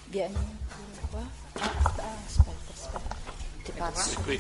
Vieni qua. Aspetta. Ti passo. Qui.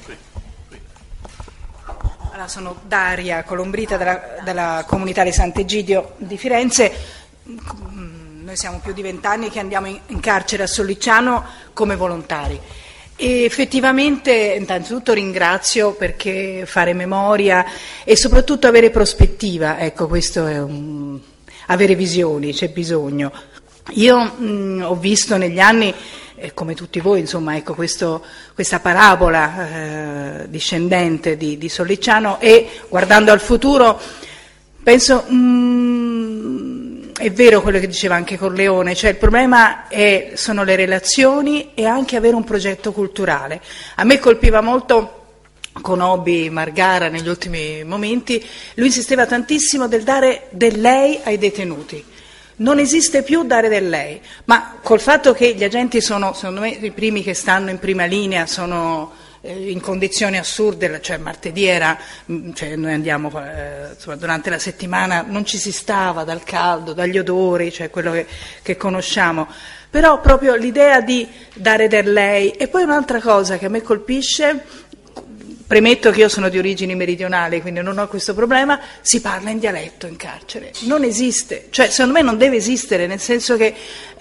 Allora, sono Daria Colombrita della comunità di Sant'Egidio di Firenze. Noi siamo più di 20 anni che andiamo in carcere a Sollicciano come volontari. E effettivamente, innanzitutto ringrazio, perché fare memoria e soprattutto avere prospettiva, ecco, questo è avere visioni, c'è bisogno. Io ho visto negli anni, come tutti voi, insomma, ecco, questa parabola discendente di Sollicciano, e guardando al futuro penso, è vero quello che diceva anche Corleone, cioè il problema sono le relazioni e anche avere un progetto culturale. A me colpiva molto con Obi Margara negli ultimi momenti, lui insisteva tantissimo del dare del lei ai detenuti. Non esiste più dare del lei, ma col fatto che gli agenti sono, secondo me, i primi che stanno in prima linea, sono in condizioni assurde, cioè martedì cioè noi andiamo, insomma, durante la settimana non ci si stava dal caldo, dagli odori, cioè quello che conosciamo, però proprio l'idea di dare del lei. E poi un'altra cosa che a me colpisce, premetto che io sono di origini meridionali, quindi non ho questo problema, si parla in dialetto in carcere. Non esiste, cioè secondo me non deve esistere, nel senso che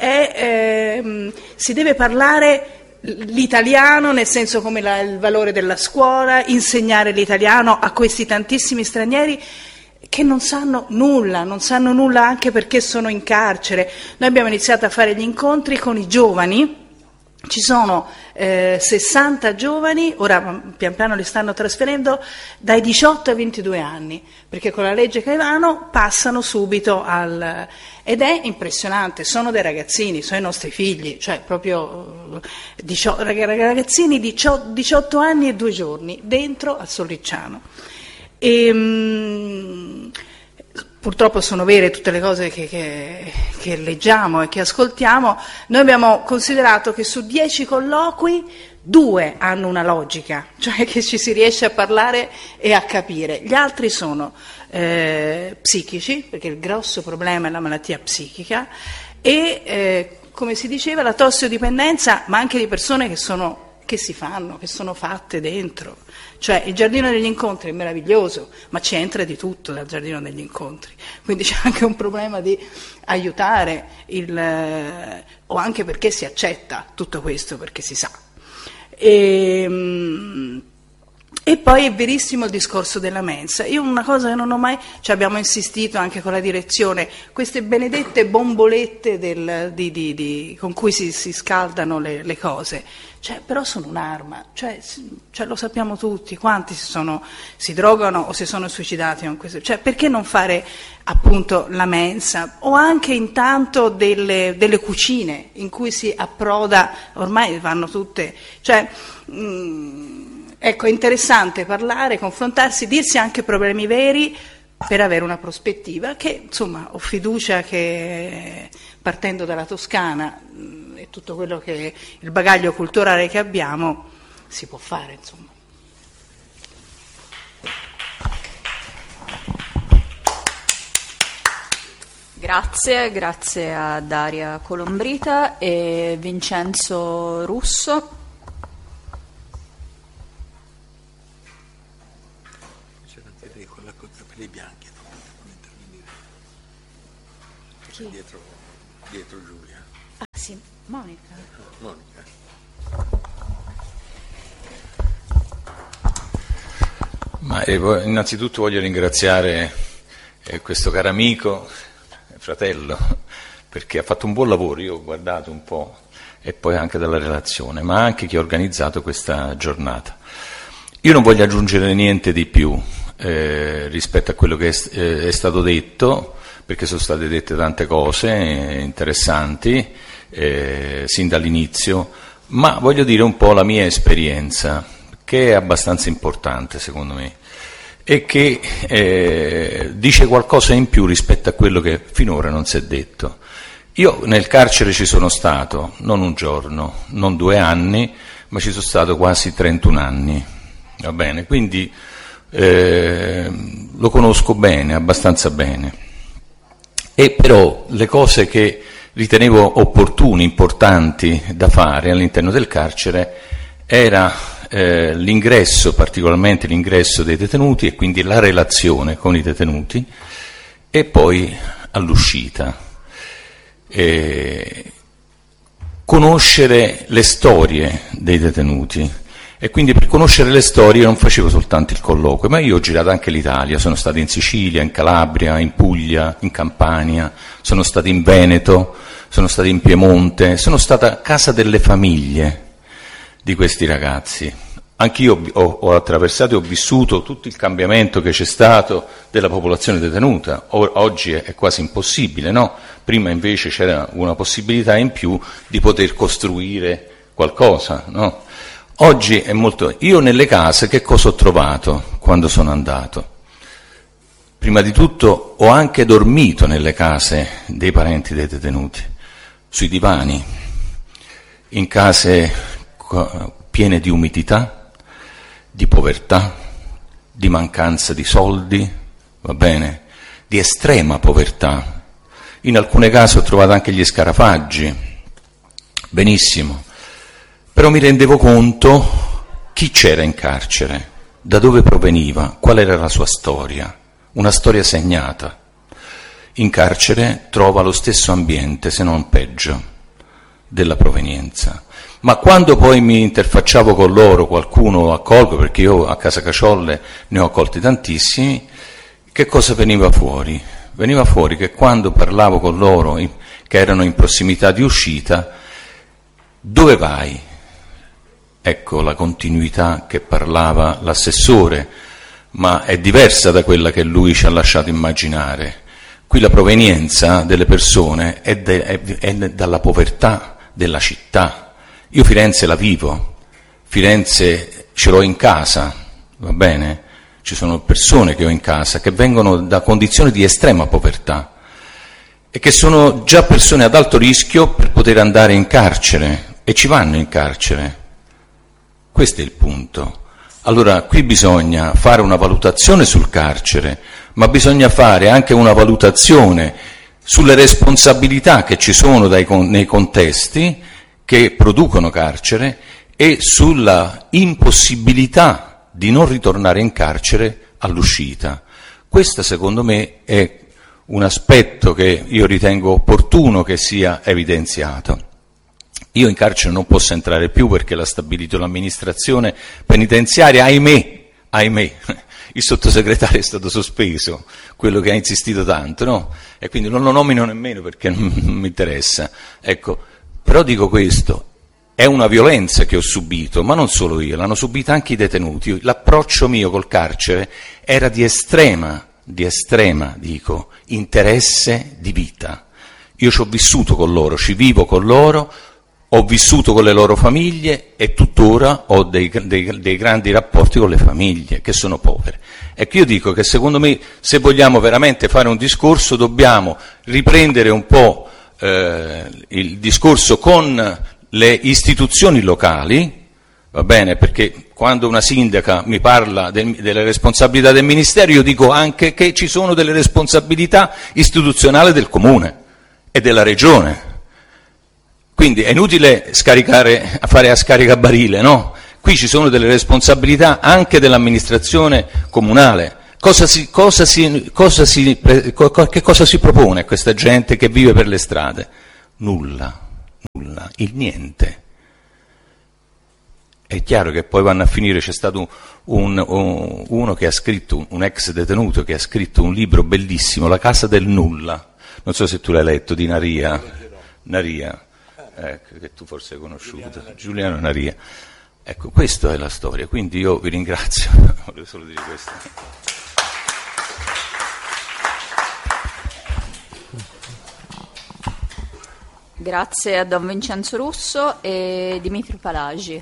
si deve parlare l'italiano, nel senso come il valore della scuola, insegnare l'italiano a questi tantissimi stranieri che non sanno nulla anche perché sono in carcere. Noi abbiamo iniziato a fare gli incontri con i giovani. Ci sono 60 giovani, ora pian piano li stanno trasferendo, dai 18 ai 22 anni, perché con la legge Caivano passano subito ed è impressionante, sono dei ragazzini, sono i nostri figli, cioè proprio ragazzini di 18 anni e 2 giorni, dentro a Sollicciano. Purtroppo sono vere tutte le cose che leggiamo e che ascoltiamo. Noi abbiamo considerato che su 10 colloqui 2 hanno una logica, cioè che ci si riesce a parlare e a capire. Gli altri sono psichici, perché il grosso problema è la malattia psichica, e come si diceva la tossicodipendenza, ma anche di persone che sono fatte dentro. Cioè il giardino degli incontri è meraviglioso, ma ci entra di tutto dal giardino degli incontri, quindi c'è anche un problema di aiutare o anche perché si accetta tutto questo, perché si sa. E poi è verissimo il discorso della mensa. Io una cosa che non ho mai, cioè abbiamo insistito anche con la direzione, queste benedette bombolette con cui si scaldano le cose, cioè, però sono un'arma, cioè lo sappiamo tutti, quanti si drogano o si sono suicidati con questo, cioè perché non fare appunto la mensa o anche intanto delle cucine in cui si approda, ormai vanno tutte, cioè ecco, è interessante parlare, confrontarsi, dirsi anche problemi veri per avere una prospettiva che, insomma, ho fiducia che partendo dalla Toscana e tutto quello che il bagaglio culturale che abbiamo si può fare, insomma. Grazie a Daria Colombrita e Vincenzo Russo. Capelli bianchi, dietro Giulia. Ah sì, Monica. Ma innanzitutto voglio ringraziare questo caro amico, fratello, perché ha fatto un buon lavoro. Io ho guardato un po' e poi anche dalla relazione, ma anche chi ha organizzato questa giornata. Io non voglio aggiungere niente di più rispetto a quello che è stato detto, perché sono state dette tante cose interessanti sin dall'inizio, ma voglio dire un po' la mia esperienza, che è abbastanza importante secondo me e che dice qualcosa in più rispetto a quello che finora non si è detto. Io nel carcere ci sono stato non un giorno, non 2 anni, ma ci sono stato quasi 31 anni, va bene? Quindi lo conosco bene, abbastanza bene. E però le cose che ritenevo opportuni, importanti da fare all'interno del carcere era l'ingresso, particolarmente l'ingresso dei detenuti e quindi la relazione con i detenuti, e poi all'uscita. Conoscere le storie dei detenuti, e quindi per conoscere le storie non facevo soltanto il colloquio, ma io ho girato anche l'Italia, sono stato in Sicilia, in Calabria, in Puglia, in Campania, sono stato in Veneto, sono stato in Piemonte, sono stato a casa delle famiglie di questi ragazzi. Anch'io ho attraversato e ho vissuto tutto il cambiamento che c'è stato della popolazione detenuta. Oggi è quasi impossibile, no? Prima invece c'era una possibilità in più di poter costruire qualcosa, no? Oggi è molto... Io nelle case che cosa ho trovato quando sono andato? Prima di tutto ho anche dormito nelle case dei parenti dei detenuti, sui divani, in case piene di umidità, di povertà, di mancanza di soldi, va bene, di estrema povertà. In alcune case ho trovato anche gli scarafaggi, benissimo, però mi rendevo conto chi c'era in carcere, da dove proveniva, qual era la sua storia, una storia segnata. In carcere trova lo stesso ambiente, se non peggio, della provenienza. Ma quando poi mi interfacciavo con loro, qualcuno accolgo, perché io a Casa Caciolle ne ho accolti tantissimi, che cosa veniva fuori? Veniva fuori che quando parlavo con loro, che erano in prossimità di uscita, dove vai? Ecco la continuità che parlava l'assessore, ma è diversa da quella che lui ci ha lasciato immaginare. Qui la provenienza delle persone è dalla povertà della città. Io Firenze la vivo, Firenze ce l'ho in casa, va bene? Ci sono persone che ho in casa che vengono da condizioni di estrema povertà e che sono già persone ad alto rischio per poter andare in carcere e ci vanno in carcere. Questo è il punto. Allora qui bisogna fare una valutazione sul carcere, ma bisogna fare anche una valutazione sulle responsabilità che ci sono nei contesti che producono carcere e sulla impossibilità di non ritornare in carcere all'uscita. Questo secondo me è un aspetto che io ritengo opportuno che sia evidenziato. Io in carcere non posso entrare più perché l'ha stabilito l'amministrazione penitenziaria, ahimè, il sottosegretario è stato sospeso, quello che ha insistito tanto, no? E quindi non lo nomino nemmeno perché non mi interessa, ecco. Però dico questo, è una violenza che ho subito, ma non solo io, l'hanno subita anche i detenuti. L'approccio mio col carcere era di estrema, dico, interesse di vita. Io ci ho vissuto con loro, ci vivo con loro, ho vissuto con le loro famiglie e tuttora ho dei grandi rapporti con le famiglie che sono povere. Ecco, io dico che secondo me, se vogliamo veramente fare un discorso, dobbiamo riprendere un po' il discorso con le istituzioni locali, va bene, perché quando una sindaca mi parla delle responsabilità del ministero, io dico anche che ci sono delle responsabilità istituzionali del comune e della regione. Quindi è inutile fare a scaricabarile, no? Qui ci sono delle responsabilità anche dell'amministrazione comunale. Che cosa si propone a questa gente che vive per le strade? Nulla, il niente. È chiaro che poi vanno a finire, c'è stato uno che ha scritto, un ex detenuto che ha scritto un libro bellissimo, La casa del nulla, non so se tu l'hai letto, di Naria, che tu forse hai conosciuto, Giuliano Naria. Ecco, questa è la storia, quindi io vi ringrazio, volevo solo dire questo. Grazie a Don Vincenzo Russo e Dimitri Palagi.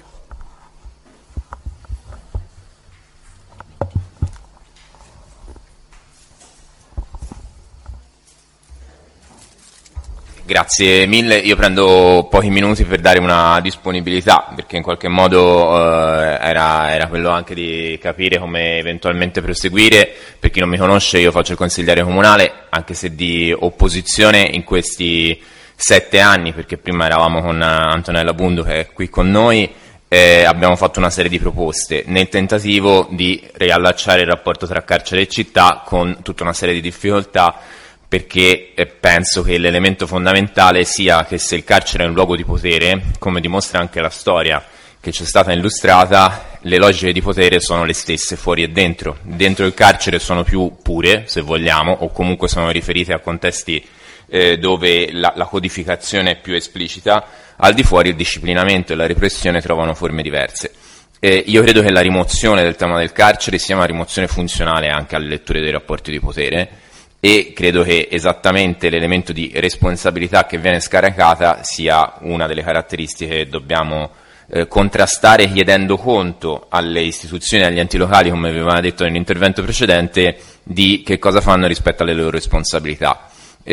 Grazie mille, io prendo pochi minuti per dare una disponibilità, perché in qualche modo era quello anche di capire come eventualmente proseguire. Per chi non mi conosce, io faccio il consigliere comunale, anche se di opposizione in questi 7 anni, perché prima eravamo con Antonella Bundu che è qui con noi, abbiamo fatto una serie di proposte nel tentativo di riallacciare il rapporto tra carcere e città, con tutta una serie di difficoltà, perché penso che l'elemento fondamentale sia che se il carcere è un luogo di potere, come dimostra anche la storia che ci è stata illustrata, le logiche di potere sono le stesse fuori e dentro. Dentro il carcere sono più pure, se vogliamo, o comunque sono riferite a contesti dove la codificazione è più esplicita. Al di fuori il disciplinamento e la repressione trovano forme diverse. Io credo che la rimozione del tema del carcere sia una rimozione funzionale anche alle letture dei rapporti di potere, e credo che esattamente l'elemento di responsabilità che viene scaricata sia una delle caratteristiche che dobbiamo contrastare, chiedendo conto alle istituzioni e agli enti locali, come avevamo detto nell'intervento precedente, di che cosa fanno rispetto alle loro responsabilità.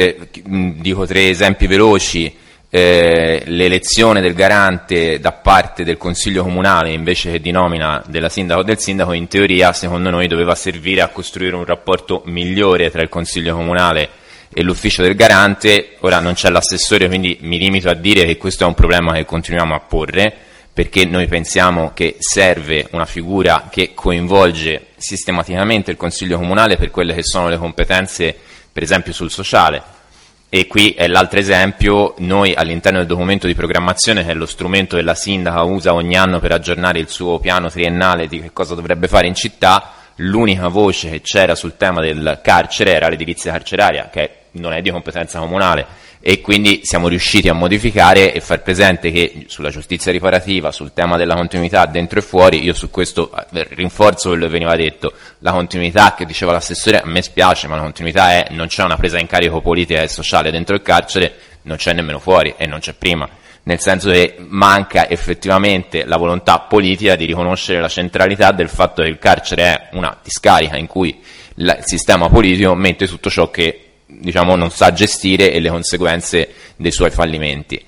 Dico 3 esempi veloci. L'elezione del garante da parte del Consiglio Comunale invece che di nomina della sindaca o del sindaco, in teoria secondo noi doveva servire a costruire un rapporto migliore tra il Consiglio Comunale e l'ufficio del garante. Ora non c'è l'assessore, quindi mi limito a dire che questo è un problema che continuiamo a porre, perché noi pensiamo che serve una figura che coinvolge sistematicamente il Consiglio Comunale per quelle che sono le competenze, per esempio sul sociale. E qui è l'altro esempio: noi all'interno del documento di programmazione, che è lo strumento che la sindaca usa ogni anno per aggiornare il suo piano triennale di che cosa dovrebbe fare in città, l'unica voce che c'era sul tema del carcere era l'edilizia carceraria, che non è di competenza comunale, e quindi siamo riusciti a modificare e far presente che sulla giustizia riparativa, sul tema della continuità dentro e fuori, io su questo rinforzo quello che veniva detto. La continuità che diceva l'assessore a me spiace, ma la continuità è: non c'è una presa in carico politica e sociale dentro il carcere, non c'è nemmeno fuori e non c'è prima, nel senso che manca effettivamente la volontà politica di riconoscere la centralità del fatto che il carcere è una discarica in cui il sistema politico mette tutto ciò che non sa gestire e le conseguenze dei suoi fallimenti.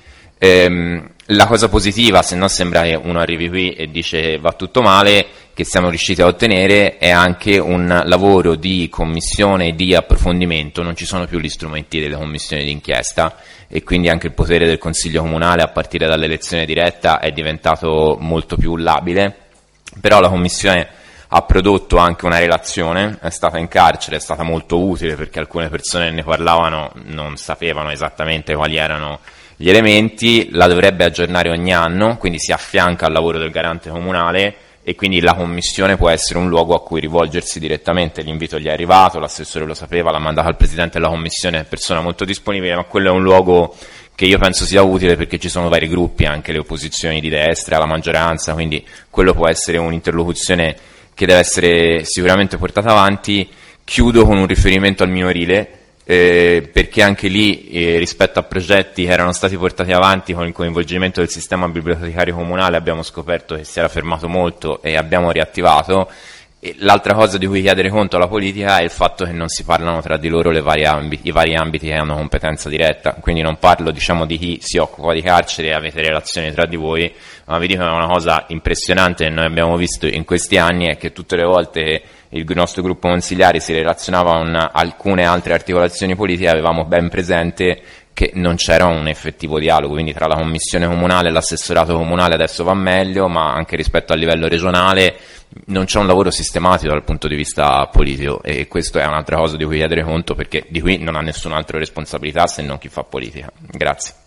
La cosa positiva, se no sembra che uno arrivi qui e dice che va tutto male, che siamo riusciti a ottenere è anche un lavoro di commissione e di approfondimento. Non ci sono più gli strumenti delle commissioni d'inchiesta, e quindi anche il potere del Consiglio Comunale a partire dall'elezione diretta è diventato molto più labile. Però la Commissione ha prodotto anche una relazione, è stata in carcere, è stata molto utile, perché alcune persone ne parlavano non sapevano esattamente quali erano gli elementi. La dovrebbe aggiornare ogni anno, quindi si affianca al lavoro del garante comunale, e quindi la commissione può essere un luogo a cui rivolgersi direttamente. L'invito gli è arrivato, l'assessore lo sapeva, l'ha mandato al presidente della commissione, persona molto disponibile, ma quello è un luogo che io penso sia utile, perché ci sono vari gruppi, anche le opposizioni di destra, la maggioranza, quindi quello può essere un'interlocuzione che deve essere sicuramente portata avanti. Chiudo con un riferimento al minorile, perché anche lì rispetto a progetti che erano stati portati avanti con il coinvolgimento del sistema bibliotecario comunale abbiamo scoperto che si era fermato molto e abbiamo riattivato. E l'altra cosa di cui chiedere conto alla politica è il fatto che non si parlano tra di loro i vari ambiti che hanno competenza diretta. Quindi non parlo di chi si occupa di carcere e avete relazioni tra di voi, ma vi dico che una cosa impressionante che noi abbiamo visto in questi anni è che tutte le volte che il nostro gruppo consigliari si relazionava con alcune altre articolazioni politiche avevamo ben presente che non c'era un effettivo dialogo. Quindi tra la commissione comunale e l'assessorato comunale adesso va meglio, ma anche rispetto al livello regionale non c'è un lavoro sistematico dal punto di vista politico, e questo è un'altra cosa di cui chiedere conto, perché di qui non ha nessun altro responsabilità se non chi fa politica. Grazie.